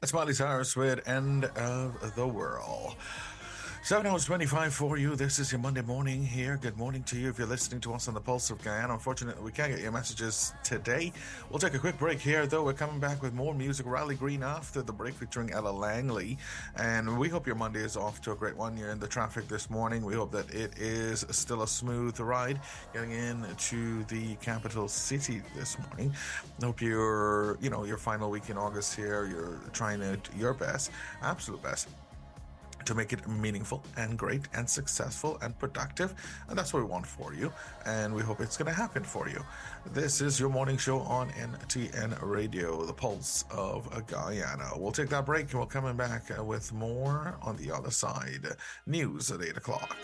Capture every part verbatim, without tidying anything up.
That's Miley Cyrus with End of the World. seven hours twenty-five for you. This is your Monday morning here. Good morning to you if you're listening to us on the Pulse of Guyana. Unfortunately, we can't get your messages today. We'll take a quick break here, though. We're coming back with more music. Riley Green after the break featuring Ella Langley. And we hope your Monday is off to a great one. You're in the traffic this morning. We hope that it is still a smooth ride getting into the capital city this morning. Hope you're, you know, your final week in August here. You're trying to your best, absolute best, to make it meaningful and great and successful and productive. And that's what we want for you. And we hope it's going to happen for you. This is your morning show on N T N Radio, the Pulse of Guyana. We'll take that break and we'll come back with more on the other side. News at eight o'clock.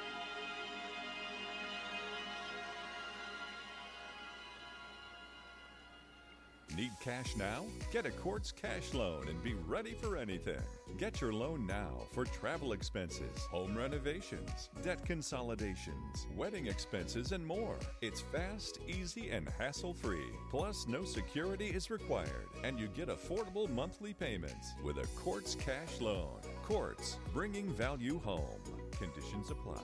Need cash now? Get a Quartz cash loan and be ready for anything. Get your loan now for travel expenses, home renovations, debt consolidations, wedding expenses, and more. It's fast, easy, and hassle-free. Plus, no security is required, and you get affordable monthly payments with a Quartz cash loan. Quartz, bringing value home. Conditions apply.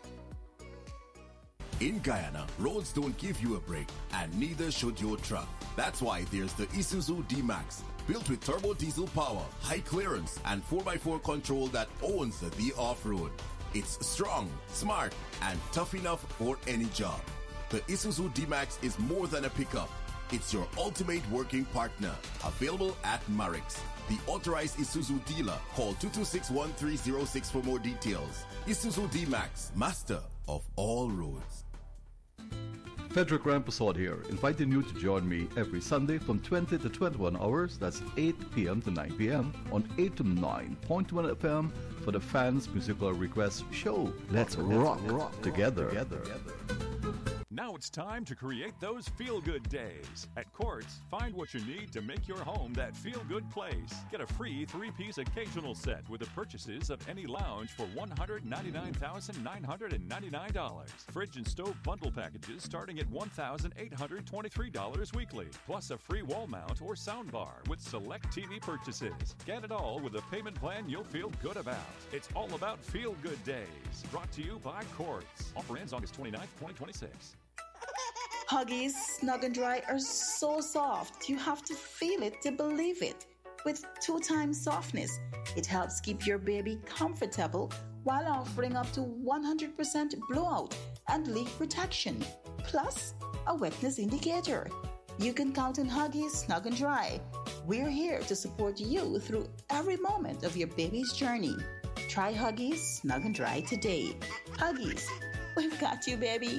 In Guyana, roads don't give you a break, and neither should your truck. That's why there's the Isuzu D-Max, built with turbo diesel power, high clearance, and four by four control that owns the off-road. It's strong, smart, and tough enough for any job. The Isuzu D-Max is more than a pickup. It's your ultimate working partner. Available at Marix, the authorized Isuzu dealer. Call two two six, one three zero six for more details. Isuzu D-Max, master of all roads. Frederick Rampasod here, inviting you to join me every Sunday from twenty to twenty-one hours, that's eight p.m. to nine p.m. on eight to nine point one F M for the Fans Musical Request Show. Let's rock, rock, rock together. together. Now it's time to create those feel-good days. At Quartz, find what you need to make your home that feel-good place. Get a free three-piece occasional set with the purchases of any lounge for one hundred ninety-nine thousand nine hundred ninety-nine dollars. Fridge and stove bundle packages starting at one thousand eight hundred twenty-three dollars weekly, plus a free wall mount or sound bar with select T V purchases. Get it all with a payment plan you'll feel good about. It's all about feel-good days. Brought to you by Quartz. Offer ends August twenty-ninth, twenty twenty-six. Huggies Snug and Dry are so soft, you have to feel it to believe it. With two times softness, it helps keep your baby comfortable while offering up to one hundred percent blowout and leak protection, plus a wetness indicator. You can count on Huggies Snug and Dry. We're here to support you through every moment of your baby's journey. Try Huggies Snug and Dry today. Huggies, we've got you, baby.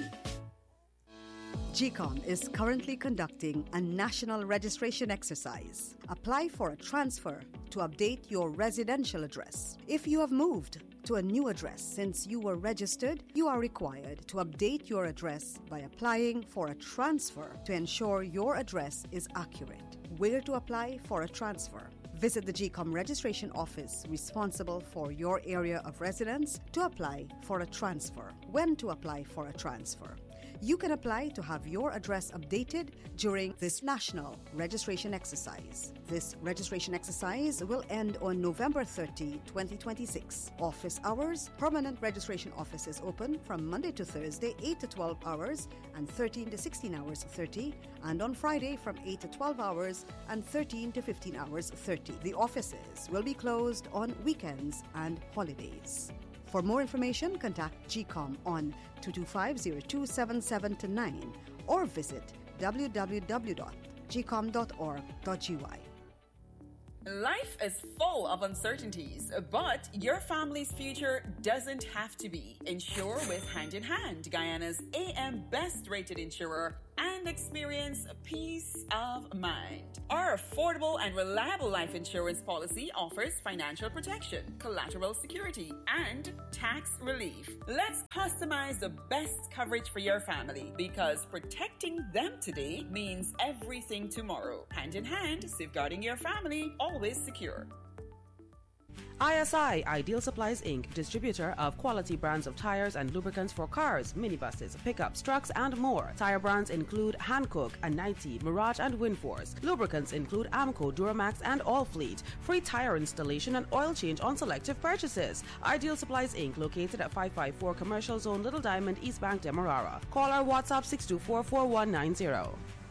G COM is currently conducting a national registration exercise. Apply for a transfer to update your residential address. If you have moved to a new address since you were registered, you are required to update your address by applying for a transfer to ensure your address is accurate. Where to apply for a transfer? Visit the G COM registration office responsible for your area of residence to apply for a transfer. When to apply for a transfer? You can apply to have your address updated during this national registration exercise. This registration exercise will end on November thirtieth, twenty twenty-six. Office hours: permanent registration office is open from Monday to Thursday, eight to twelve hours and thirteen to sixteen hours thirty, and on Friday from eight to twelve hours and thirteen to fifteen hours thirty. The offices will be closed on weekends and holidays. For more information, contact G COM on two two five, zero two seven seven nine or visit w w w dot g com dot org dot g y. Life is full of uncertainties, but your family's future doesn't have to be. Insure with Hand in Hand, Guyana's A M best rated insurer, and experience peace of mind. Our affordable and reliable life insurance policy offers financial protection, collateral security, and tax relief. Let's customize the best coverage for your family, because protecting them today means everything tomorrow. Hand in Hand, safeguarding your family, always secure. I S I, Ideal Supplies Incorporated, distributor of quality brands of tires and lubricants for cars, minibuses, pickups, trucks, and more. Tire brands include Hankook, Anite, Mirage, and Winforce. Lubricants include Amco, Duramax, and Allfleet. Free tire installation and oil change on selective purchases. Ideal Supplies Incorporated, located at five five four Commercial Zone, Little Diamond, East Bank, Demerara. Call or WhatsApp six two four, four one nine zero.